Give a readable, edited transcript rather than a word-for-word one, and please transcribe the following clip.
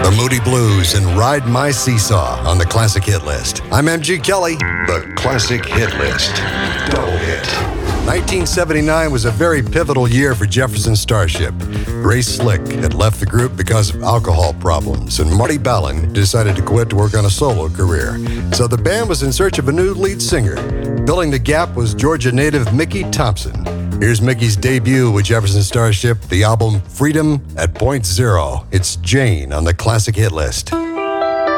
The Moody Blues and Ride My Seesaw on the Classic Hit List. I'm MG Kelly. The Classic Hit List. Double hit. 1979 was a very pivotal year for Jefferson Starship. Grace Slick had left the group because of alcohol problems, and Marty Balin decided to quit to work on a solo career. So the band was in search of a new lead singer. Filling the gap was Georgia native Mickey Thompson. Here's Mickey's debut with Jefferson Starship, the album Freedom at Point Zero. It's Jane on the Classic Hit List.